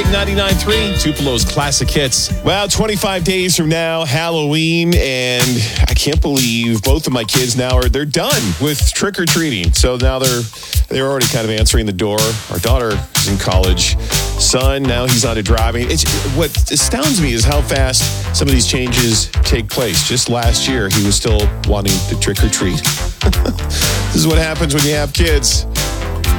99.3, Tupelo's classic hits. Well, 25 days from now, Halloween, and I can't believe both of my kids now they're done with trick-or-treating. So now they're already kind of answering the door. Our daughter is in college. Son, now he's out of driving. What astounds me is how fast some of these changes take place. Just last year, he was still wanting to trick-or-treat. This is what happens when you have kids.